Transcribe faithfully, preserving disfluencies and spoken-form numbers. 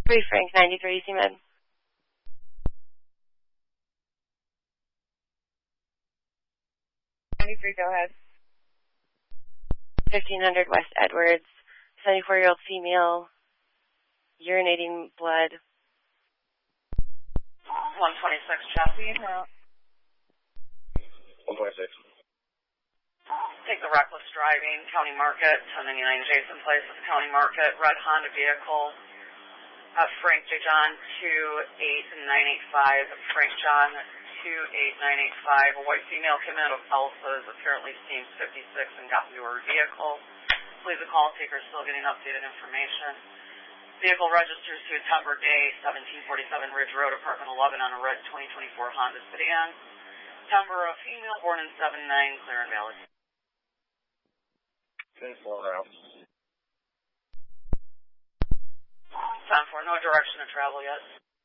Three Frank, ninety-three Easy Med. ninety-three, go ahead. fifteen hundred West Edwards, seventy-four-year-old female, urinating blood. one twenty-six, Chelsea. one twenty-six. Take the reckless driving, County Market, ten ninety-nine Jason Place, County Market, red Honda vehicle, uh, Frank J. John, two eight nine eight five, Frank John, two eight nine eight five, a white female came out of Elsa, is apparently seen fifty-six and got into her vehicle. Please the call taker still getting updated information. Vehicle registers to a September day, seventeen forty-seven Ridge Road, apartment eleven on a red twenty twenty-four Honda sedan. September, a female born in seven nine, clear and valid. ten four now. ten four, no direction to travel yet.